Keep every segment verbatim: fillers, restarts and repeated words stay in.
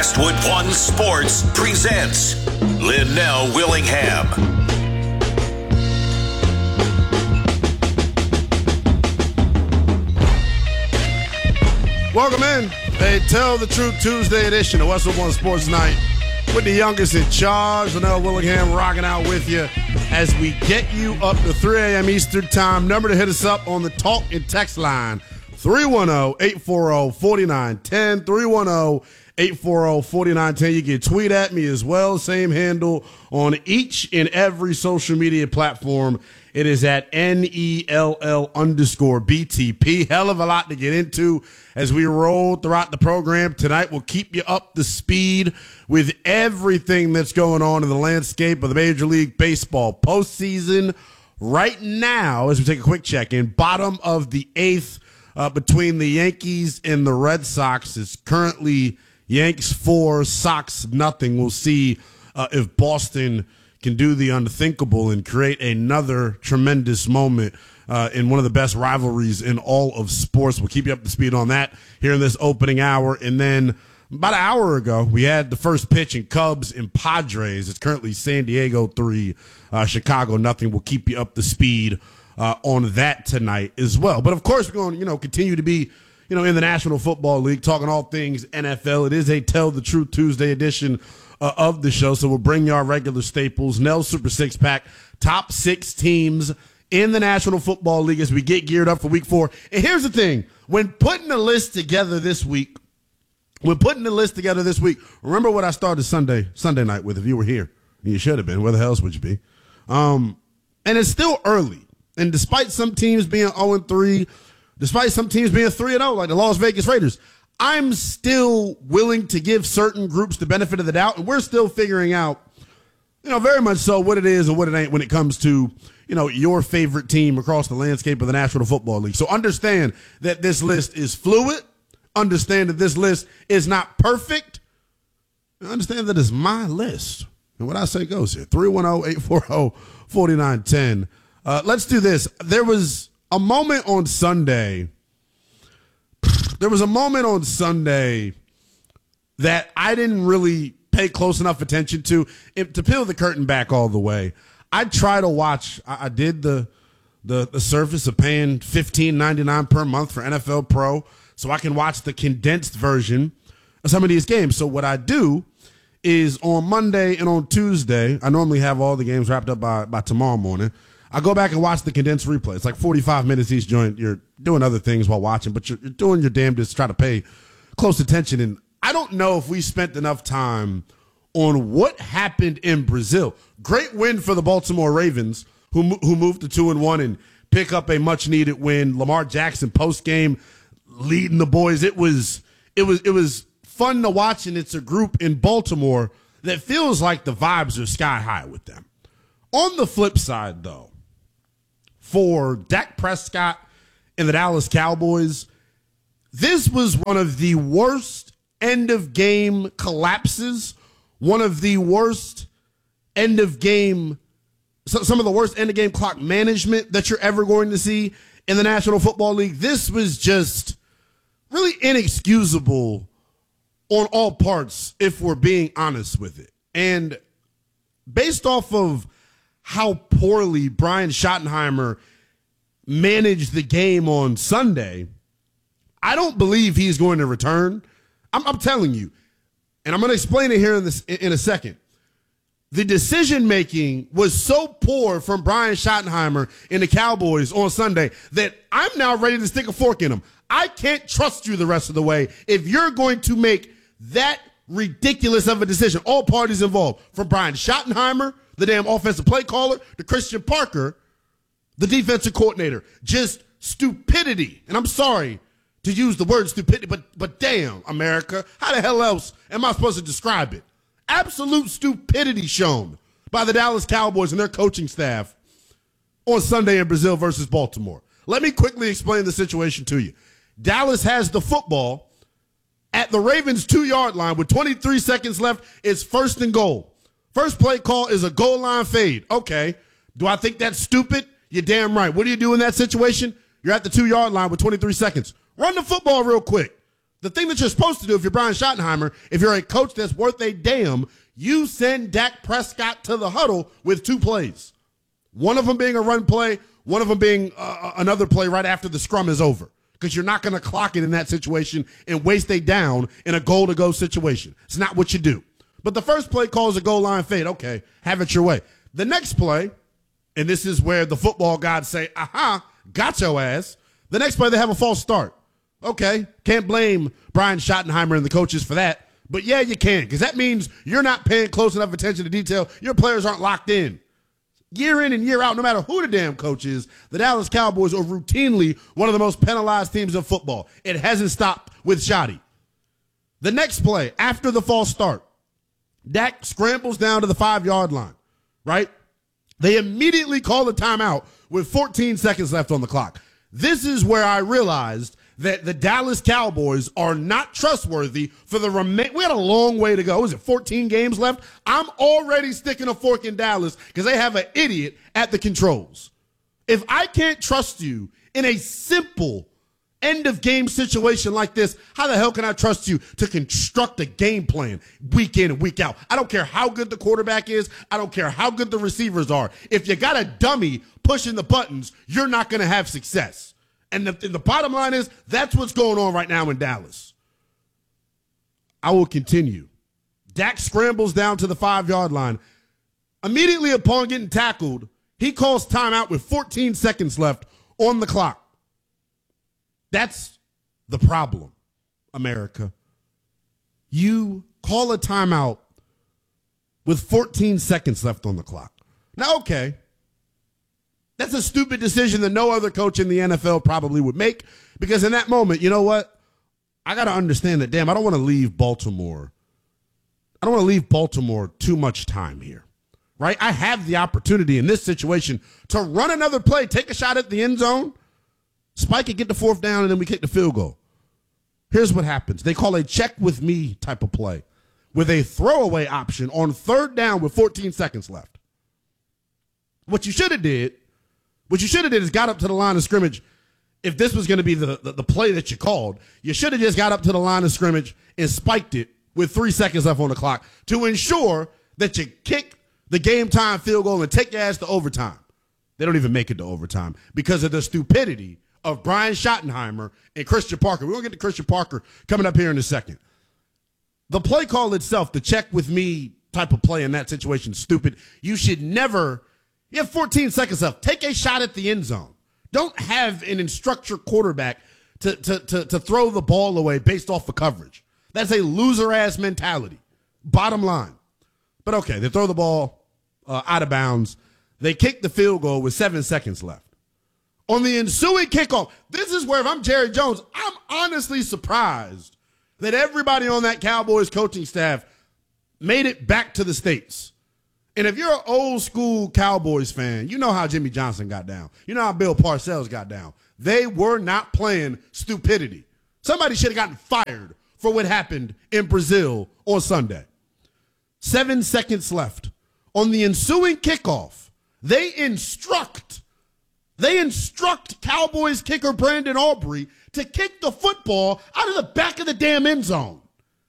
Westwood One Sports presents Linnell Willingham. Welcome in. A Tell the Truth Tuesday edition of Westwood One Sports Night with the youngest in charge, Linnell Willingham, rocking out with you as we get you up to three a.m. Eastern Time. Number to hit us up on the talk and text line, three one zero, eight four zero, four nine one zero, three one zero, eight four zero, four nine one zero. You can tweet at me as well, same handle on each and every social media platform. It is at N E L L underscore B T P. Hell of a lot to get into as we roll throughout the program. Tonight we'll keep you up to speed with everything that's going on in the landscape of the Major League Baseball postseason. Right now, as we take a quick check-in, bottom of the eighth uh, between the Yankees and the Red Sox is currently Yanks four, Sox nothing. We'll see uh, if Boston can do the unthinkable and create another tremendous moment uh, in one of the best rivalries in all of sports. We'll keep you up to speed on that here in this opening hour. And then about an hour ago, we had the first pitch in Cubs and Padres. It's currently San Diego three, uh, Chicago nothing. We'll keep you up to speed uh, on that tonight as well. But, of course, we're going to, you know, continue to be, you know, in the National Football League, talking all things N F L. It is a Tell the Truth Tuesday edition Uh, of the show, so we'll bring you our regular staples. Nell's Super Six Pack, top six teams in the National Football League as we get geared up for week four. And here's the thing, when putting the list together this week, when putting the list together this week, remember what I started Sunday Sunday night with, if you were here. You should have been. Where the hell else would you be? Um, and it's still early. And despite some teams being oh and three, despite some teams being three and oh, like the Las Vegas Raiders, I'm still willing to give certain groups the benefit of the doubt, and we're still figuring out, you know, very much so what it is and what it ain't when it comes to, you know, your favorite team across the landscape of the National Football League. So understand that this list is fluid. Understand that this list is not perfect. And understand that it's my list. And what I say goes here. three one zero, eight four zero, four nine one zero. Uh, let's do this. There was a moment on Sunday There was a moment on Sunday that I didn't really pay close enough attention to. If, to peel the curtain back all the way, I try to watch. I, I did the, the the service of paying fifteen ninety-nine per month for N F L Pro so I can watch the condensed version of some of these games. So what I do is on Monday and on Tuesday, I normally have all the games wrapped up by, by tomorrow morning. I go back and watch the condensed replay. It's like forty-five minutes each joint. You're doing other things while watching, but you're, you're doing your damnedest to try to pay close attention. And I don't know if we spent enough time on what happened in Brazil. Great win for the Baltimore Ravens, who who moved to two and one and pick up a much needed win. Lamar Jackson post game leading the boys. It was it was it was fun to watch, and it's a group in Baltimore that feels like the vibes are sky high with them. On the flip side, though, for Dak Prescott and the Dallas Cowboys, this was one of the worst end-of-game collapses, one of the worst end-of-game, some of the worst end-of-game clock management that you're ever going to see in the National Football League. This was just really inexcusable on all parts, if we're being honest with it. And based off of how poorly Brian Schottenheimer managed the game on Sunday, I don't believe he's going to return. I'm, I'm telling you, and I'm going to explain it here in, this, in a second. The decision-making was so poor from Brian Schottenheimer and the Cowboys on Sunday that I'm now ready to stick a fork in them. I can't trust you the rest of the way if you're going to make that ridiculous of a decision. All parties involved, from Brian Schottenheimer, the damn offensive play caller, to Christian Parker, the defensive coordinator. Just stupidity. And I'm sorry to use the word stupidity, but but damn, America, how the hell else am I supposed to describe it? Absolute stupidity shown by the Dallas Cowboys and their coaching staff on Sunday in Brazil versus Baltimore. Let me quickly explain the situation to you. Dallas has the football at the Ravens' two-yard line with twenty-three seconds left. It's first and goal. First play call is a goal line fade. Okay. Do I think that's stupid? You're damn right. What do you do in that situation? You're at the two-yard line with twenty-three seconds. Run the football real quick. The thing that you're supposed to do if you're Brian Schottenheimer, if you're a coach that's worth a damn, you send Dak Prescott to the huddle with two plays. One of them being a run play, one of them being uh, another play right after the scrum is over. Because you're not going to clock it in that situation and waste a down in a goal-to-go situation. It's not what you do. But the first play calls a goal line fade. Okay, have it your way. The next play, and this is where the football gods say, aha, got your ass. The next play, they have a false start. Okay, can't blame Brian Schottenheimer and the coaches for that. But yeah, you can, because that means you're not paying close enough attention to detail. Your players aren't locked in. Year in and year out, no matter who the damn coach is, the Dallas Cowboys are routinely one of the most penalized teams in football. It hasn't stopped with Shotty. The next play, after the false start, Dak scrambles down to the five-yard line, right? They immediately call a timeout with fourteen seconds left on the clock. This is where I realized that the Dallas Cowboys are not trustworthy for the remain. We had a long way to go. Is it fourteen games left? I'm already sticking a fork in Dallas because they have an idiot at the controls. If I can't trust you in a simple end of game situation like this, how the hell can I trust you to construct a game plan week in and week out? I don't care how good the quarterback is. I don't care how good the receivers are. If you got a dummy pushing the buttons, you're not going to have success. And the, and the bottom line is that's what's going on right now in Dallas. I will continue. Dak scrambles down to the five-yard line. Immediately upon getting tackled, he calls timeout with fourteen seconds left on the clock. That's the problem, America. You call a timeout with fourteen seconds left on the clock. Now, okay. That's a stupid decision that no other coach in the N F L probably would make, because in that moment, you know what? I got to understand that, damn, I don't want to leave Baltimore. I don't want to leave Baltimore too much time here, right? I have the opportunity in this situation to run another play, take a shot at the end zone, spike it, get the fourth down, and then we kick the field goal. Here's what happens. They call a check with me type of play with a throwaway option on third down with fourteen seconds left. What you should have did What you should have did is got up to the line of scrimmage. If this was going to be the, the, the play that you called, you should have just got up to the line of scrimmage and spiked it with three seconds left on the clock to ensure that you kick the game time field goal and take your ass to overtime. They don't even make it to overtime because of the stupidity of Brian Schottenheimer and Christian Parker. We're going to get to Christian Parker coming up here in a second. The play call itself, the check with me type of play in that situation, is stupid. You should never... You have fourteen seconds left. Take a shot at the end zone. Don't have an instruct your quarterback to, to, to, to throw the ball away based off of coverage. That's a loser-ass mentality. Bottom line. But okay, they throw the ball uh, out of bounds. They kick the field goal with seven seconds left. On the ensuing kickoff, this is where if I'm Jerry Jones, I'm honestly surprised that everybody on that Cowboys coaching staff made it back to the States. And if you're an old school Cowboys fan, you know how Jimmy Johnson got down. You know how Bill Parcells got down. They were not playing stupidity. Somebody should have gotten fired for what happened in Brazil on Sunday. Seven seconds left. On the ensuing kickoff, they instruct, they instruct Cowboys kicker Brandon Aubrey to kick the football out of the back of the damn end zone.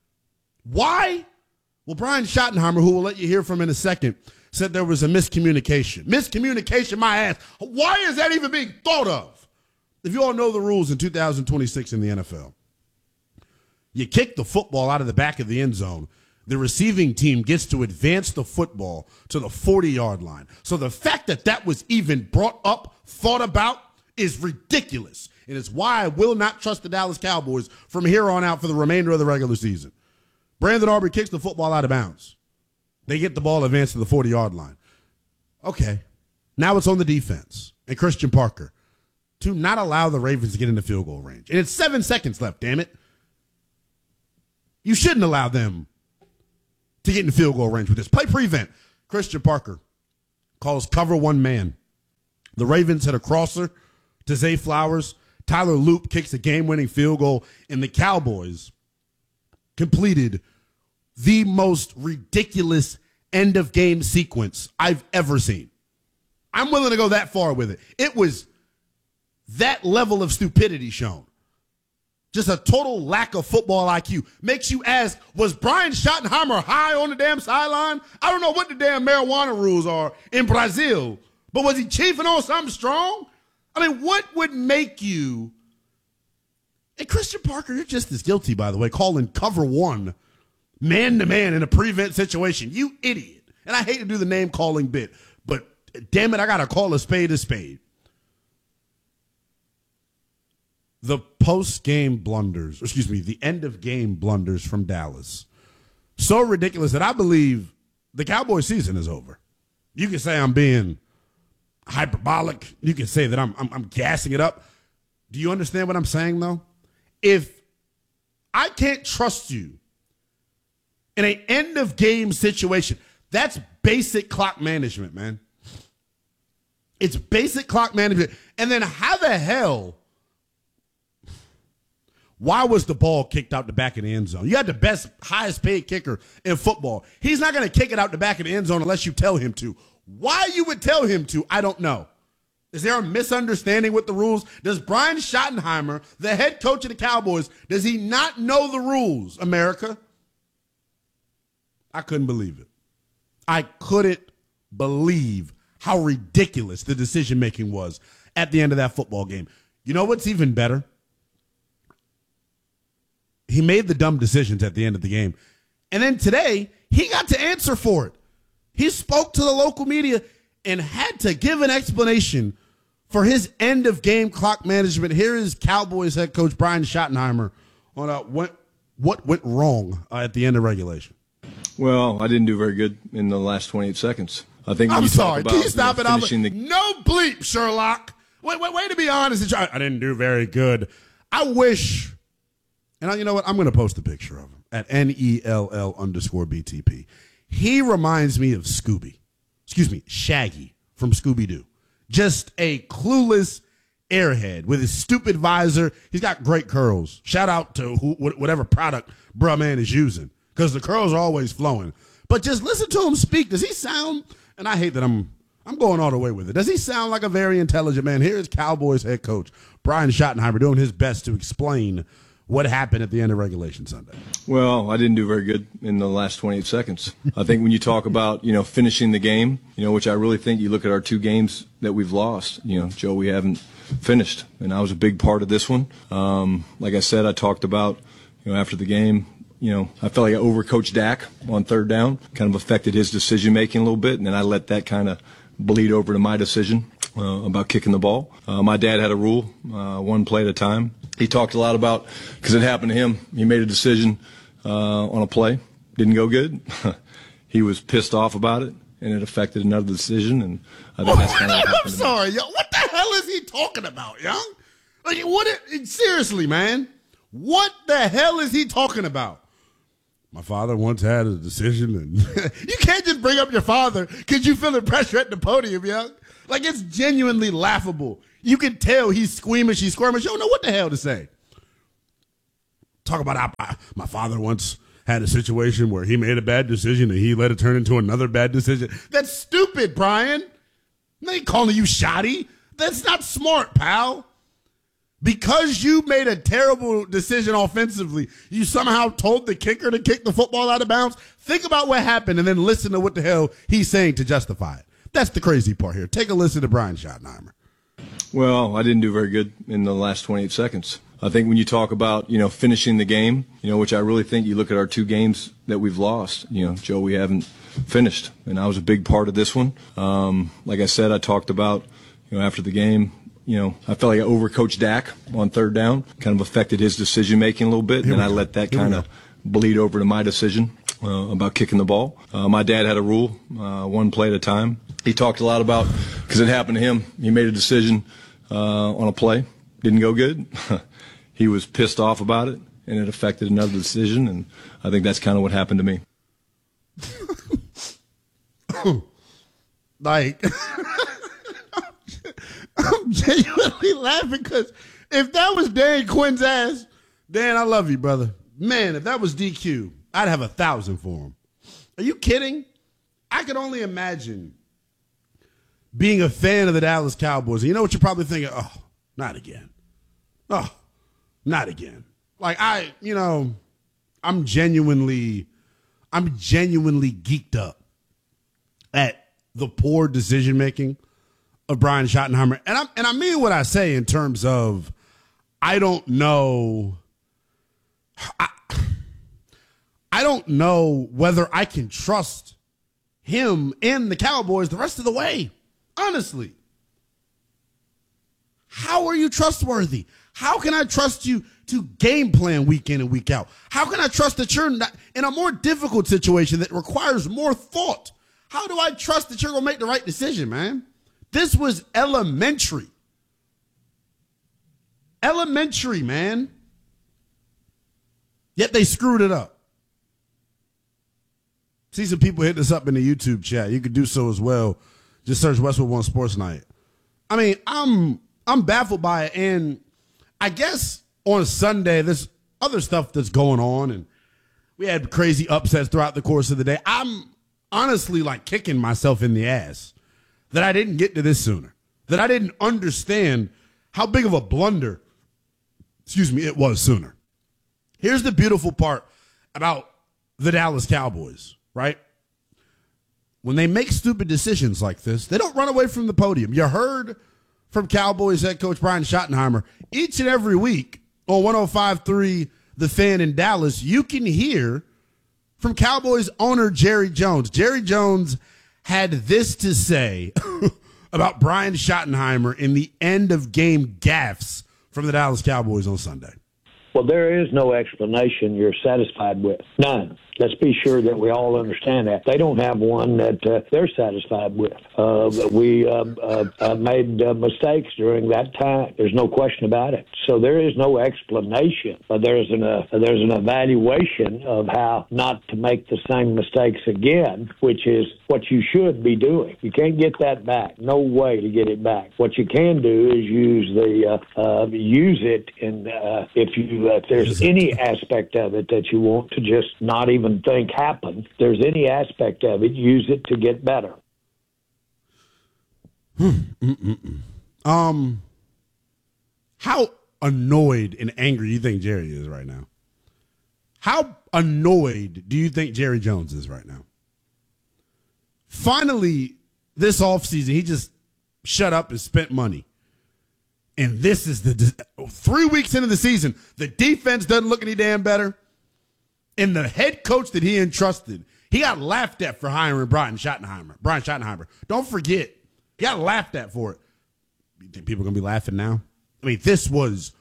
Why? Well, Brian Schottenheimer, who we'll let you hear from in a second, said there was a miscommunication. Miscommunication, my ass. Why is that even being thought of? If you all know the rules in two thousand twenty-six in the N F L, you kick the football out of the back of the end zone. The receiving team gets to advance the football to the forty-yard line. So the fact that that was even brought up, thought about, is ridiculous. And it's why I will not trust the Dallas Cowboys from here on out for the remainder of the regular season. Brandon Aubrey kicks the football out of bounds. They get the ball advanced to the forty-yard line. Okay, now it's on the defense and Christian Parker to not allow the Ravens to get into field goal range. And it's seven seconds left, damn it. You shouldn't allow them to get in field goal range with this. Play prevent. Christian Parker calls cover one man. The Ravens hit a crosser to Zay Flowers. Tyler Loop kicks a game-winning field goal, and the Cowboys completed the most ridiculous end-of-game sequence I've ever seen. I'm willing to go that far with it. It was that level of stupidity shown. just a total lack of football I Q. Makes you ask, was Brian Schottenheimer high on the damn sideline? I don't know what the damn marijuana rules are in Brazil, but was he chiefing on something strong? I mean, what would make you... And Christian Parker, you're just as guilty, by the way, calling cover one man-to-man in a prevent situation. You idiot. And I hate to do the name-calling bit, but damn it, I got to call a spade a spade. The post-game blunders, excuse me, the end-of-game blunders from Dallas. So ridiculous that I believe the Cowboys season is over. You can say I'm being hyperbolic. You can say that I'm, I'm, I'm gassing it up. Do you understand what I'm saying, though? If I can't trust you in an end-of-game situation, that's basic clock management, man. It's basic clock management. And then how the hell... Why was the ball kicked out the back of the end zone? You had the best, highest paid kicker in football. He's not going to kick it out the back of the end zone unless you tell him to. Why you would tell him to, I don't know. Is there a misunderstanding with the rules? Does Brian Schottenheimer, the head coach of the Cowboys, does he not know the rules, America? I couldn't believe it. I couldn't believe how ridiculous the decision-making was at the end of that football game. You know what's even better? He made the dumb decisions at the end of the game. And then today, he got to answer for it. He spoke to the local media and had to give an explanation for his end-of-game clock management. Here is Cowboys head coach Brian Schottenheimer on uh, what, what went wrong uh, at the end of regulation. Well, I didn't do very good in the last twenty-eight seconds. I think when I'm you sorry. talk about, Can you stop you know, it? finishing the- No bleep, Sherlock. Wait, wait, wait, to be honest. I didn't do very good. I wish... And you know what? I'm going to post a picture of him at N E L L underscore B T P. He reminds me of Scooby. Excuse me, Shaggy from Scooby-Doo. Just a clueless airhead with his stupid visor. He's got great curls. Shout out to who, whatever product bruh man is using because the curls are always flowing. But just listen to him speak. Does he sound, and I hate that I'm I'm going all the way with it. Does he sound like a very intelligent man? Here is Cowboys head coach Brian Schottenheimer doing his best to explain what happened at the end of regulation Sunday. Well, I didn't do very good in the last twenty-eight seconds. I think when you talk about, you know, finishing the game, you know, which I really think you look at our two games that we've lost, you know, Joe, we haven't finished. And I was a big part of this one. Um, like I said, I talked about, you know, after the game, you know, I felt like I overcoached Dak on third down, kind of affected his decision-making a little bit, and then I let that kind of bleed over to my decision uh, about kicking the ball. Uh, my dad had a rule, uh, one play at a time. He talked a lot about, because it happened to him, he made a decision uh, on a play, didn't go good. He was pissed off about it, and it affected another decision, and I think that's kind of what happened. I'm sorry, yo. What the hell is he talking about, young? Like, what? It, seriously, man. What the hell is he talking about? My father once had a decision, and you can't just bring up your father because you feel the pressure at the podium, young. Like, it's genuinely laughable. You can tell he's squeamish, he's squirmish. You don't know what the hell to say. Talk about I, my father once had a situation where he made a bad decision and he let it turn into another bad decision. That's stupid, Brian. They ain't calling you shoddy. That's not smart, pal. Because you made a terrible decision offensively, you somehow told the kicker to kick the football out of bounds. Think about what happened and then listen to what the hell he's saying to justify it. That's the crazy part here. Take a listen to Brian Schottenheimer. Well, I didn't do very good in the last twenty-eight seconds. I think when you talk about, you know, finishing the game, you know, which I really think you look at our two games that we've lost, you know, Joe, we haven't finished. And I was a big part of this one. Um, like I said, I talked about, you know, after the game, you know, I felt like I overcoached Dak on third down, kind of affected his decision-making a little bit, and I let that kind of bleed over to my decision uh, about kicking the ball. Uh, my dad had a rule, uh, one play at a time. He talked a lot about, because it happened to him, he made a decision uh, on a play, didn't go good. He was pissed off about it, and it affected another decision, and I think that's kind of what happened to me. Like, I'm genuinely laughing because if that was Dan Quinn's ass, Dan, I love you, brother. Man, if that was D Q, I'd have a thousand for him. Are you kidding? I can only imagine being a fan of the Dallas Cowboys. And you know what you're probably thinking? Oh, not again. Oh, not again. Like, I, you know, I'm genuinely, I'm genuinely geeked up at the poor decision making of Brian Schottenheimer. And I and I mean what I say in terms of I don't know I, I don't know whether I can trust him and the Cowboys the rest of the way. Honestly. How are you trustworthy? How can I trust you to game plan week in and week out? How can I trust that you're not in a more difficult situation that requires more thought? How do I trust that you're going to make the right decision, man? This was elementary. Elementary, man. Yet they screwed it up. See some people hit this up in the YouTube chat. You could do so as well. Just search Westwood One Sports Night. I mean, I'm I'm baffled by it. And I guess on Sunday, there's other stuff that's going on. And we had crazy upsets throughout the course of the day. I'm honestly like kicking myself in the ass that I didn't get to this sooner, that I didn't understand how big of a blunder, excuse me, it was sooner. Here's the beautiful part about the Dallas Cowboys, right? When they make stupid decisions like this, they don't run away from the podium. You heard from Cowboys head coach Brian Schottenheimer each and every week on one oh five point three The Fan in Dallas. You can hear from Cowboys owner Jerry Jones. Jerry Jones had this to say about Brian Schottenheimer in the end of game gaffes from the Dallas Cowboys on Sunday. Well, there is no explanation you're satisfied with. None. Let's be sure that we all understand that. They don't have one that uh, they're satisfied with. Uh, we uh, uh, uh, made uh, mistakes during that time. There's no question about it. So there is no explanation. But there's an uh, there's an evaluation of how not to make the same mistakes again, which is what you should be doing. You can't get that back. No way to get it back. What you can do is use the uh, uh, use it, and uh, if you uh, if there's any aspect of it that you want to just not even think happen, if there's any aspect of it, use it to get better. um, how annoyed and angry do you think Jerry is right now? How annoyed do you think Jerry Jones is right now? Finally, this offseason, he just shut up and spent money. And this is the three weeks into the season, the defense doesn't look any damn better. And the head coach that he entrusted, he got laughed at for hiring Brian Schottenheimer. Brian Schottenheimer. Don't forget, he got laughed at for it. You think people are going to be laughing now? I mean, this was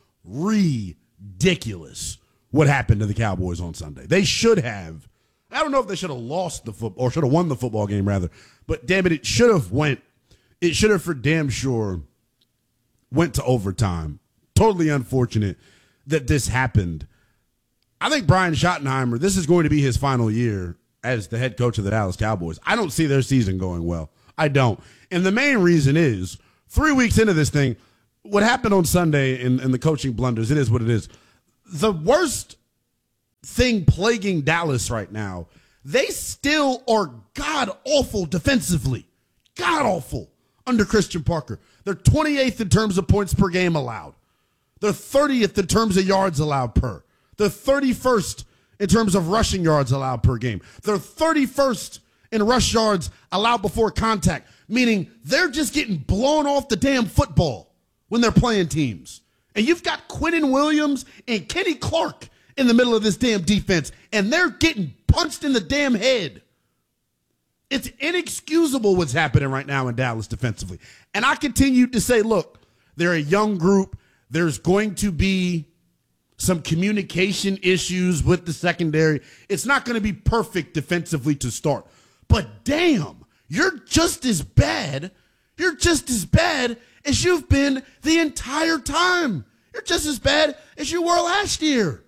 ridiculous what happened to the Cowboys on Sunday. They should have. I don't know if they should have lost the football or should have won the football game, rather. But, damn it, it should have went. It should have for damn sure went to overtime. Totally unfortunate that this happened. I think Brian Schottenheimer, this is going to be his final year as the head coach of the Dallas Cowboys. I don't see their season going well. I don't. And the main reason is, three weeks into this thing, what happened on Sunday in, in the coaching blunders, it is what it is. The worst thing plaguing Dallas right now, they still are god-awful defensively. God-awful under Christian Parker. They're twenty-eighth in terms of points per game allowed. They're thirtieth in terms of yards allowed per. They're thirty-first in terms of rushing yards allowed per game. They're thirty-first in rush yards allowed before contact, meaning they're just getting blown off the damn football when they're playing teams. And you've got Quinnen Williams and Kenny Clark in the middle of this damn defense, and they're getting punched in the damn head. It's inexcusable what's happening right now in Dallas defensively. And I continue to say, look, they're a young group. There's going to be some communication issues with the secondary. It's not going to be perfect defensively to start. But damn, you're just as bad. You're just as bad as you've been the entire time. You're just as bad as you were last year.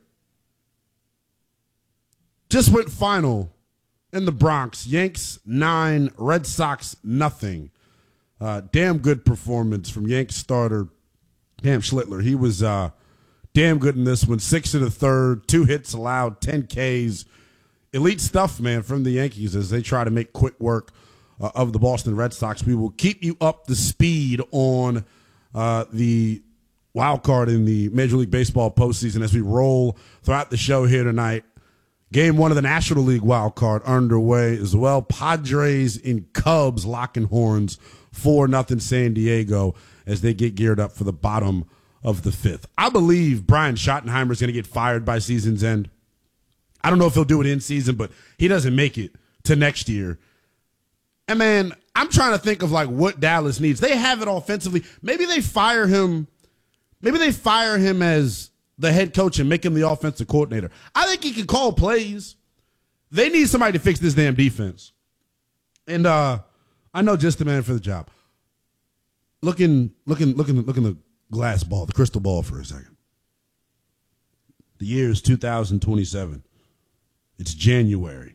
Just went final in the Bronx. Yanks nine, Red Sox nothing. Uh, damn good performance from Yanks starter Cam Schlittler. He was uh, damn good in this one. Six in the third, two hits allowed, ten Ks. Elite stuff, man, from the Yankees as they try to make quick work uh, of the Boston Red Sox. We will keep you up to speed on uh, the wild card in the Major League Baseball postseason as we roll throughout the show here tonight. Game one of the National League wild card underway as well. Padres and Cubs locking horns four nothing San Diego as they get geared up for the bottom of the fifth. I believe Brian Schottenheimer is going to get fired by season's end. I don't know if he'll do it in season, but he doesn't make it to next year. And, man, I'm trying to think of, like, what Dallas needs. They have it offensively. Maybe they fire him. Maybe they fire him as the head coach and make him the offensive coordinator. I think he can call plays. They need somebody to fix this damn defense. And uh, I know just the man for the job. Looking, looking, looking, looking the glass ball, the crystal ball for a second. The year is two thousand twenty-seven. It's January.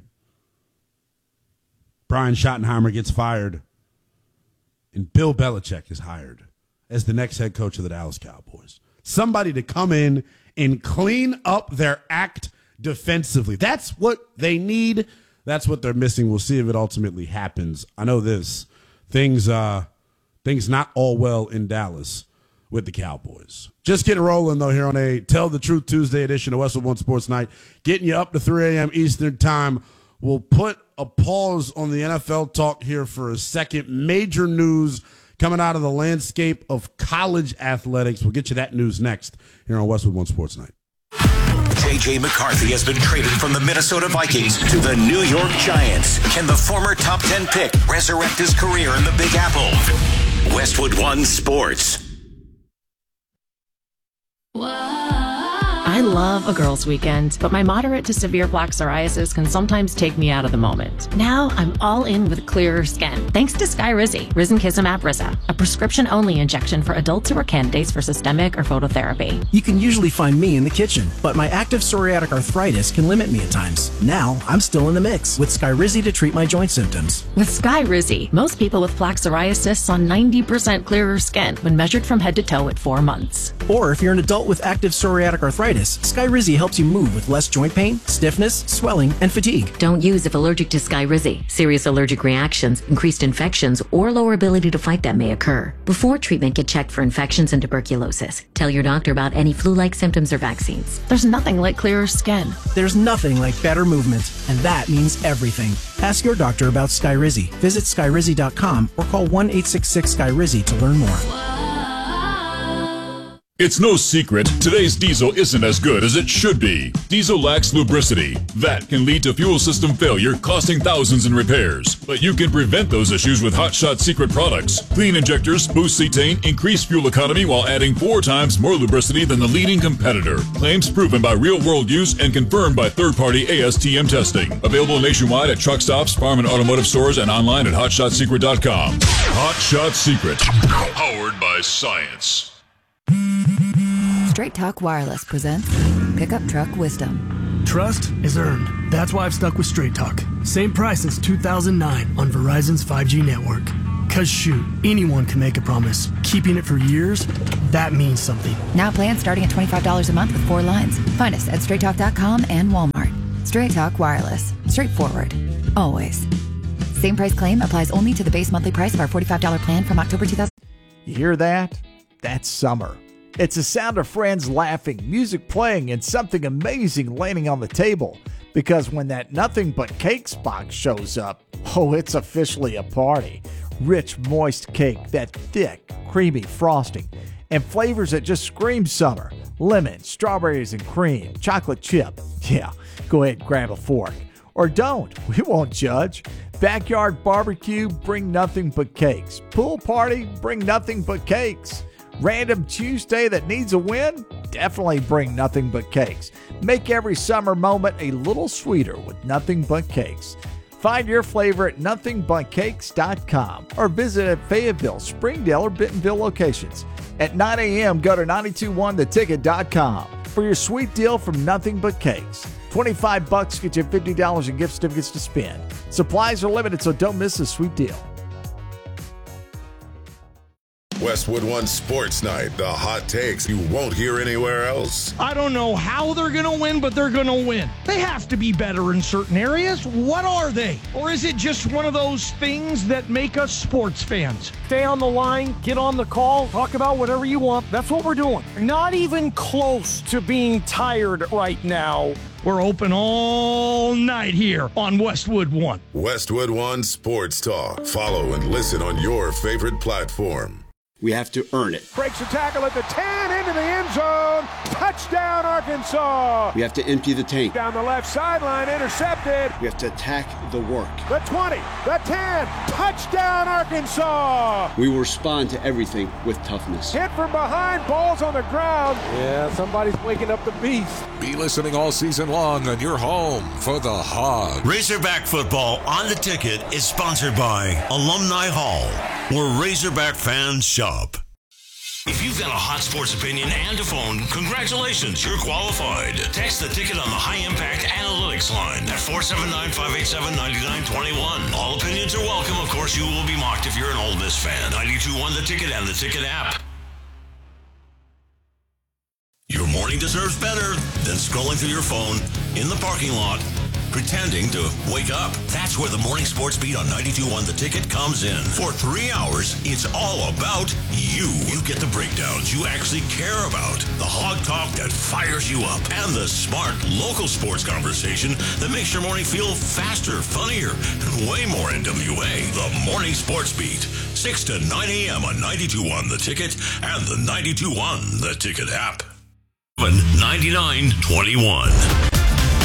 Brian Schottenheimer gets fired, and Bill Belichick is hired as the next head coach of the Dallas Cowboys. Somebody to come in and clean up their act defensively. That's what they need. That's what they're missing. We'll see if it ultimately happens. I know this. Things, uh, things not all well in Dallas with the Cowboys. Just getting rolling, though, here on a Tell the Truth Tuesday edition of Westwood One Sports Night. Getting you up to three a.m. Eastern Time. We'll put a pause on the N F L talk here for a second. Major news coming out of the landscape of college athletics. We'll get you that news next here on Westwood One Sports Night. J J. McCarthy has been traded from the Minnesota Vikings to the New York Giants. Can the former top ten pick resurrect his career in the Big Apple? Westwood One Sports. I love a girls' weekend, but my moderate to severe plaque psoriasis can sometimes take me out of the moment. Now I'm all in with clearer skin, thanks to Skyrizi, Risankizumab Riza, a prescription-only injection for adults who are candidates for systemic or phototherapy. You can usually find me in the kitchen, but my active psoriatic arthritis can limit me at times. Now I'm still in the mix with Skyrizi to treat my joint symptoms. With Skyrizi, most people with plaque psoriasis saw ninety percent clearer skin when measured from head to toe at four months. Or if you're an adult with active psoriatic arthritis, Skyrizi helps you move with less joint pain, stiffness, swelling, and fatigue. Don't use if allergic to Skyrizi. Serious allergic reactions, increased infections, or lower ability to fight them may occur. Before treatment, get checked for infections and tuberculosis. Tell your doctor about any flu-like symptoms or vaccines. There's nothing like clearer skin. There's nothing like better movement, and that means everything. Ask your doctor about Skyrizi. Visit Skyrizi dot com or call one eight six six Skyrizi to learn more. It's no secret, today's diesel isn't as good as it should be. Diesel lacks lubricity. That can lead to fuel system failure, costing thousands in repairs. But you can prevent those issues with Hot Shot Secret products. Clean injectors, boost cetane, increase fuel economy while adding four times more lubricity than the leading competitor. Claims proven by real-world use and confirmed by third-party A S T M testing. Available nationwide at truck stops, farm and automotive stores, and online at hot shot secret dot com. Hot Shot Secret. Powered by science. Straight Talk Wireless presents Pickup Truck Wisdom. Trust is earned. That's why I've stuck with Straight Talk. Same price since two thousand nine on Verizon's five G network. Cause shoot, anyone can make a promise. Keeping it for years, that means something. Now plans starting at twenty-five dollars a month with four lines. Find us at straight talk dot com and Walmart. Straight Talk Wireless. Straightforward. Always. Same price claim applies only to the base monthly price of our forty-five dollars plan from October two thousand. You hear that? That's summer. It's the sound of friends laughing, music playing, and something amazing landing on the table. Because when that Nothing But Cakes box shows up, oh, it's officially a party. Rich, moist cake, that thick, creamy frosting, and flavors that just scream summer. Lemon, strawberries and cream, chocolate chip. Yeah, go ahead and grab a fork. Or don't, we won't judge. Backyard barbecue, bring Nothing But Cakes. Pool party, bring Nothing But Cakes. Random Tuesday that needs a win? Definitely bring Nothing But Cakes. Make every summer moment a little sweeter with Nothing But Cakes. Find your flavor at nothing but cakes dot com or visit at Fayetteville, Springdale, or Bentonville locations. At nine a.m., go to nine two one the ticket dot com for your sweet deal from Nothing But Cakes. twenty-five bucks get you fifty dollars in gift certificates to spend. Supplies are limited, so don't miss this sweet deal. Westwood One Sports Night, the hot takes you won't hear anywhere else. I don't know how they're going to win, but they're going to win. They have to be better in certain areas. What are they? Or is it just one of those things that make us sports fans? Stay on the line, get on the call, talk about whatever you want. That's what we're doing. Not even close to being tired right now. We're open all night here on Westwood One. Westwood One Sports Talk. Follow and listen on your favorite platform. We have to earn it. Breaks a tackle at the ten, into the end zone. Touchdown, Arkansas. We have to empty the tank. Down the left sideline, intercepted. We have to attack the work. The twenty, the ten, touchdown, Arkansas. We will respond to everything with toughness. Hit from behind, balls on the ground. Yeah, somebody's waking up the beast. Be listening all season long on your home for the Hog. Razorback football on the ticket is sponsored by Alumni Hall, where Razorback fans shop. If you've got a hot sports opinion and a phone, congratulations, you're qualified. Text the ticket on the High Impact Analytics line at four seven nine, five eight seven, nine nine two one. All opinions are welcome. Of course, you will be mocked if you're an Ole Miss fan. ninety-two point one The Ticket and the Ticket app. Your morning deserves better than scrolling through your phone in the parking lot, pretending to wake up. That's where the Morning Sports Beat on ninety-two point one The Ticket comes in. For three hours, it's all about you. You get the breakdowns you actually care about, the hog talk that fires you up, and the smart local sports conversation that makes your morning feel faster, funnier, and way more N W A. The Morning Sports Beat, six to nine a.m. on ninety-two point one The Ticket and the ninety-two point one The Ticket app. ninety-nine twenty-one.